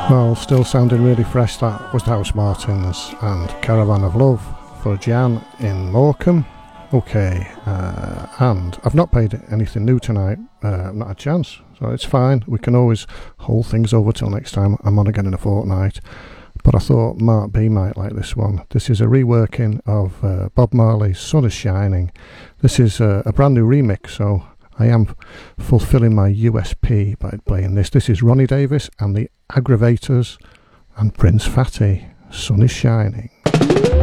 Well, still sounding really fresh. That was the House Martins and Caravan of Love for Jan in Morecambe. Okay, and I've not played anything new tonight. I've not had a chance, so it's fine. We can always hold things over till next time. I'm on again in a fortnight. But I thought Mark B might like this one. This is a reworking of Bob Marley's Sun is Shining. This is a brand new remix, so I am fulfilling my USP by playing this. This is Ronnie Davis and the Aggravators and Prince Fatty. Sun is Shining.